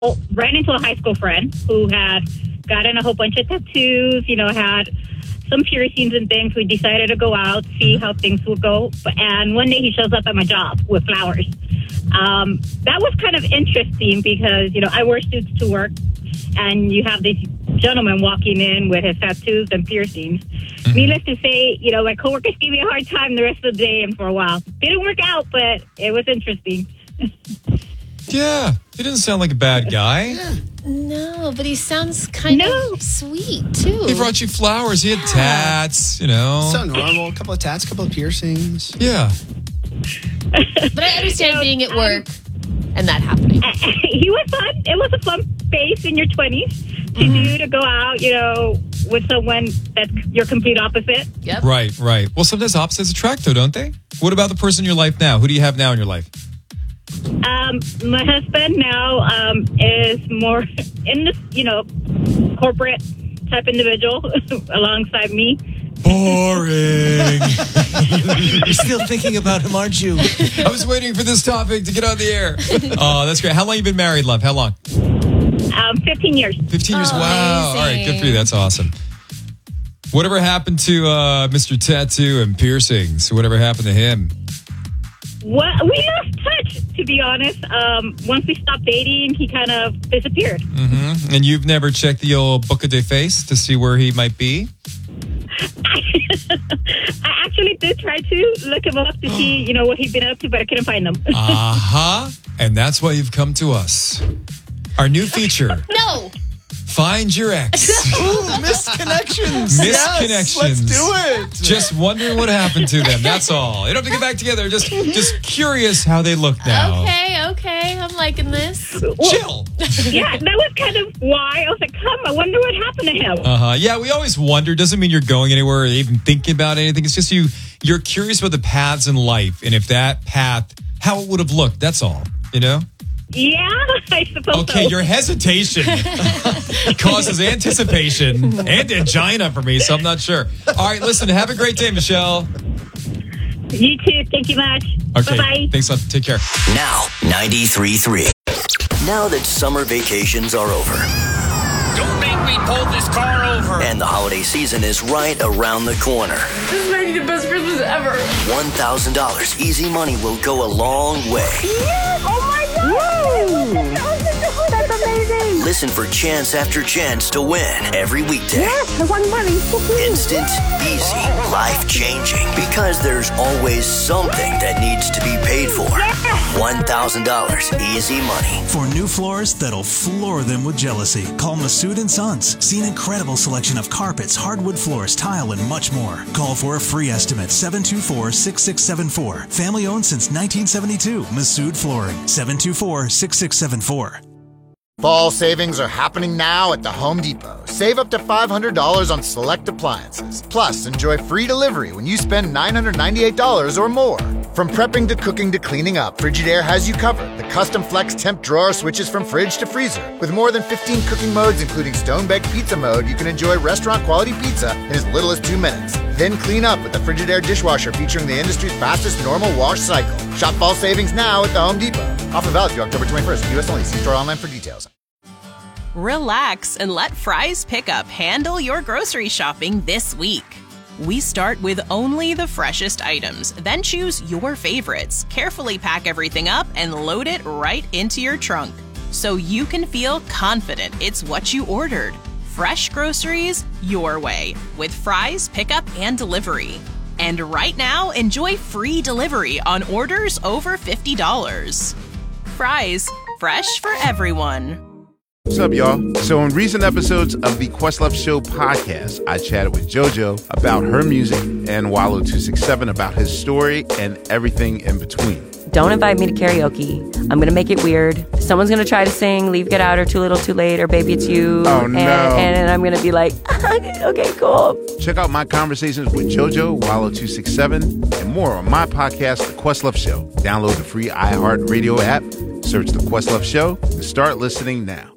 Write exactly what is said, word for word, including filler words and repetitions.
ran into a high school friend who had gotten a whole bunch of tattoos, you know, had some piercings and things. We decided to go out, see how things would go. And one day he shows up at my job with flowers. Um, that was kind of interesting because, you know, I wear suits to work, and you have this gentleman walking in with his tattoos and piercings. Mm-hmm. Needless to say, you know, my coworkers gave me a hard time the rest of the day and for a while. Didn't work out, but it was interesting. Yeah, he doesn't sound like a bad guy. No, but he sounds kind no. of sweet, too. He brought you flowers. He had yeah. tats, you know. So normal. A couple of tats, a couple of piercings. Yeah. But I understand you know, being at work um, and that happening. He was fun. It was a fun phase in your twenties to mm-hmm. do, to go out, you know, with someone that's your complete opposite. Yep. Right, right. Well, sometimes opposites attract, though, don't they? What about the person in your life now? Who do you have now in your life? Um, my husband now um, is more in this, you know, corporate type individual alongside me. Boring. You're still thinking about him, aren't you? I was waiting for this topic to get on the air. Oh, that's great. How long have you been married, love? How long? Um, fifteen years. fifteen years. Oh, wow. amazing. All right, good for you. That's awesome. Whatever happened to uh, Mister Tattoo and Piercings? Whatever happened to him? Well, we lost touch, to be honest. Um, once we stopped dating, he kind of disappeared. Mm-hmm. And you've never checked the old Book of de Face to see where he might be? I actually did try to look him up to see, you know, what he'd been up to, but I couldn't find him. Uh-huh. And that's why you've come to us. Our new feature. No. Find your ex. Ooh, missed connections. Missed connections. Let's do it. Just wondering what happened to them. That's all. You don't have to get back together. Just just curious how they look now. Okay, okay. I'm liking this. Chill. Yeah, that was kind of why I was like, come, I wonder what happened to him. Uh-huh. Yeah, we always wonder. Doesn't mean you're going anywhere or even thinking about anything. It's just you, you're curious about the paths in life. And if that path, how it would have looked. That's all. You know? Yeah, I suppose Okay, so. your hesitation causes anticipation and angina for me, so I'm not sure. All right, listen, have a great day, Michelle. You too. Thank you much. Okay, Bye-bye. thanks a lot. Take care. Now, ninety-three point three. Now that summer vacations are over. Don't make me pull this car over. And the holiday season is right around the corner. This is maybe the best Christmas ever. one thousand dollars easy money will go a long way. Yes! Oh my God! Woo! That's amazing! Listen for chance after chance to win every weekday. Yes, I won money. Instant, easy, life-changing. Because there's always something that needs to be paid for. Yes! one thousand dollars easy money. For new floors that'll floor them with jealousy, call Masood and Sons. See an incredible selection of carpets, hardwood floors, tile, and much more. Call for a free estimate, seven two four, six six seven four. Family owned since nineteen seventy-two. Masood Flooring, seven two four, six six seven four. Fall savings are happening now at the Home Depot. Save up to five hundred dollars on select appliances. Plus, enjoy free delivery when you spend nine hundred ninety-eight dollars or more. From prepping to cooking to cleaning up, Frigidaire has you covered. The custom flex temp drawer switches from fridge to freezer. With more than fifteen cooking modes, including stone-baked pizza mode, you can enjoy restaurant-quality pizza in as little as two minutes. Then clean up with the Frigidaire dishwasher featuring the industry's fastest normal wash cycle. Shop fall savings now at the Home Depot. Offer valid through October twenty-first. U S only. See store online for details. Relax and let Fry's Pickup handle your grocery shopping this week. We start with only the freshest items, then choose your favorites, carefully pack everything up, and load it right into your trunk so you can feel confident it's what you ordered. Fresh groceries your way with Fry's Pickup and Delivery. And right now, enjoy free delivery on orders over fifty dollars. Fry's, fresh for everyone. What's up, y'all? So in recent episodes of the Questlove Show podcast, I chatted with JoJo about her music and Wallow two six seven about his story and everything in between. Don't invite me to karaoke. I'm going to make it weird. Someone's going to try to sing Leave, Get Out, or Too Little, Too Late, or Baby It's You. Oh, no. And, and I'm going to be like, okay, cool. Check out my conversations with JoJo, Wallow two six seven, and more on my podcast, The Questlove Show. Download the free iHeartRadio app, search The Questlove Show, and start listening now.